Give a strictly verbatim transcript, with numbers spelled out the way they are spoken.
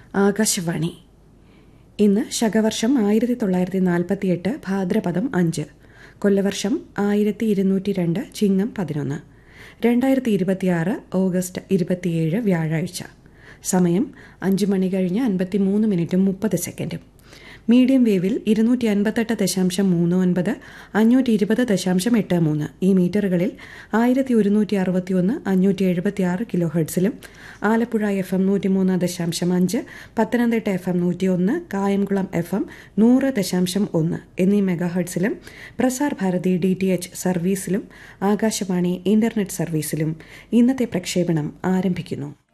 ആകാശവാണി. ഇന്ന് ശകവർഷം ആയിരത്തി തൊള്ളായിരത്തി നാൽപ്പത്തി എട്ട് ഭാദ്രപദം അഞ്ച്, കൊല്ലവർഷം ആയിരത്തി ഇരുന്നൂറ്റി രണ്ട് ചിങ്ങം പതിനൊന്ന്, രണ്ടായിരത്തി ഇരുപത്തിയാറ് ഓഗസ്റ്റ് ഇരുപത്തിയേഴ് വ്യാഴാഴ്ച. സമയം അഞ്ച് മണി കഴിഞ്ഞ് അൻപത്തി മൂന്ന് മിനിറ്റും മുപ്പത് സെക്കൻഡും. മീഡിയം വേവിൽ ഇരുന്നൂറ്റി അൻപത്തെട്ട് ദശാംശം മൂന്ന് ഒൻപത്, അഞ്ഞൂറ്റി ഇരുപത് ദശാംശം എട്ട് മൂന്ന് ഈ മീറ്ററുകളിൽ ആയിരത്തി ഒരുന്നൂറ്റി അറുപത്തി ഒന്ന് അഞ്ഞൂറ്റി എഴുപത്തി ആറ് കിലോ ഹെർട്സിലും, ആലപ്പുഴ എഫ് എം നൂറ്റിമൂന്ന് ദശാംശം അഞ്ച്, പത്തനംതിട്ട എഫ് എം നൂറ്റി ഒന്ന്, കായംകുളം എഫ് എം നൂറ് ദശാംശം ഒന്ന് എന്നീ mega ഹെർട്സിലും, Prasar Bharati D T H സർവീസിലും, Akashvani internet സർവീസിലും ഇന്നത്തെ പ്രക്ഷേപണം ആരംഭിക്കുന്നു.